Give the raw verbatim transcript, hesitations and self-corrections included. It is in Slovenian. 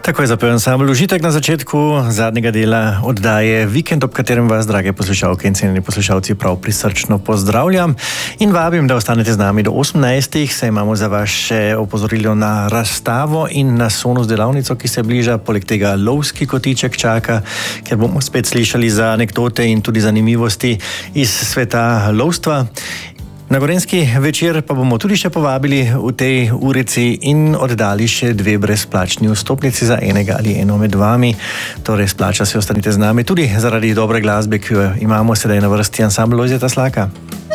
Tako je zapel ansambl Užitek na začetku zadnjega dela oddaje Vikend, ob katerem vas, drage poslušalke in cenjeni poslušalci, prav prisrčno pozdravljam in vabim, da ostanete z nami do osemnajstih, saj imamo za vas še opozorilo na razstavo in na Sonus delavnico, ki se bliža. Poleg tega lovski kotiček čaka, ker bomo spet slišali za anekdote in tudi zanimivosti iz sveta lovstva. Na Gorenjski večer pa bomo tudi še povabili v tej urici in oddali še dve brezplačni vstopnici za enega ali eno med vami. Torej, splača se, ostanite z nami tudi zaradi dobre glasbe, ki jo imamo sedaj na vrsti ansambl Lojzeta Slaka.